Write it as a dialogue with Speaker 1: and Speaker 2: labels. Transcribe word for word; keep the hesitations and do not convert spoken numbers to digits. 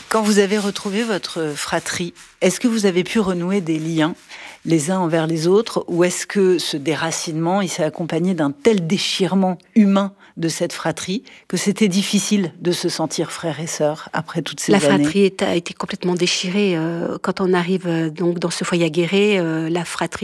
Speaker 1: Quand vous avez retrouvé votre fratrie, est-ce que vous avez pu renouer des liens les uns envers les autres, ou est-ce que ce déracinement, il s'est accompagné d'un tel déchirement humain de cette fratrie que c'était difficile de se sentir frère et sœur après toutes ces
Speaker 2: la
Speaker 1: années?
Speaker 2: La fratrie a été complètement déchirée. Euh, quand on arrive euh, donc dans ce foyer aguerré, euh, la fratrie